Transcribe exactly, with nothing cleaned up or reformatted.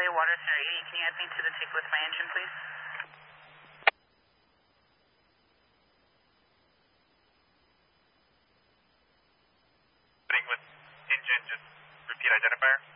Water Center eighty. Can you add me to the tick with my engine, please? With engine, just repeat identifier.